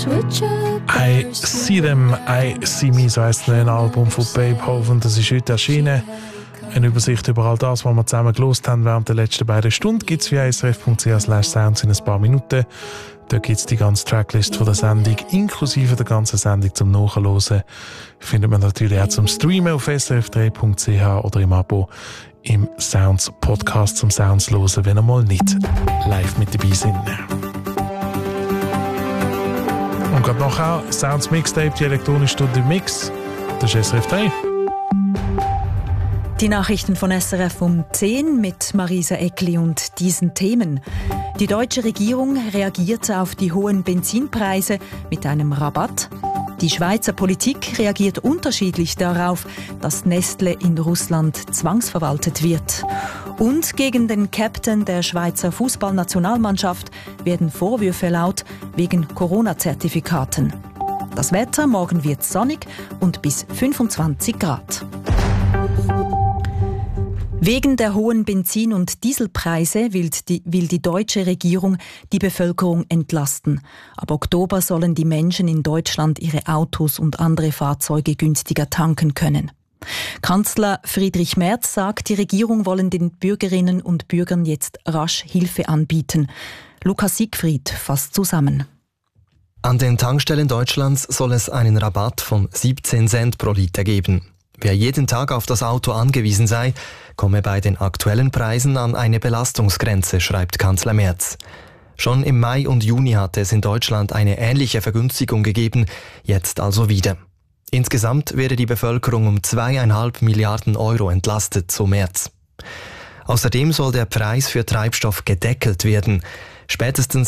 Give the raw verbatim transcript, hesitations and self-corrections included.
I See Them, I See Me, so heisst das neue Album von Babe Hove, und das ist heute erschienen. Eine Übersicht über all das, was wir zusammen gelost haben während der letzten beiden Stunden, gibt es via s r f punkt c h slash sounds in ein paar Minuten. Da gibt es die ganze Tracklist von der Sendung, inklusive der ganzen Sendung zum Nachhören. Findet man natürlich auch zum Streamen auf s r f drei punkt c h oder im Abo im Sounds Podcast zum Sounds hören, wenn ihr mal nicht live mit dabei sind. Und gerade nachher Sounds Mixtape, die elektronische Stunde Mix. Das ist S R F drei. Die Nachrichten von S R F um zehn mit Marisa Eckli und diesen Themen. Die deutsche Regierung reagiert auf die hohen Benzinpreise mit einem Rabatt. Die Schweizer Politik reagiert unterschiedlich darauf, dass Nestle in Russland zwangsverwaltet wird. Und gegen den Captain der Schweizer Fußballnationalmannschaft werden Vorwürfe laut wegen Corona-Zertifikaten. Das Wetter, morgen wird sonnig und bis fünfundzwanzig Grad. Wegen der hohen Benzin- und Dieselpreise will die, will die deutsche Regierung die Bevölkerung entlasten. Ab Oktober sollen die Menschen in Deutschland ihre Autos und andere Fahrzeuge günstiger tanken können. Kanzler Friedrich Merz sagt, die Regierung wolle den Bürgerinnen und Bürgern jetzt rasch Hilfe anbieten. Lukas Siegfried fasst zusammen. An den Tankstellen Deutschlands soll es einen Rabatt von siebzehn Cent pro Liter geben. Wer jeden Tag auf das Auto angewiesen sei, komme bei den aktuellen Preisen an eine Belastungsgrenze, schreibt Kanzler Merz. Schon im Mai und Juni hatte es in Deutschland eine ähnliche Vergünstigung gegeben, jetzt also wieder. Insgesamt werde die Bevölkerung um zweieinhalb Milliarden Euro entlastet, so Merz. Außerdem soll der Preis für Treibstoff gedeckelt werden. Spätestens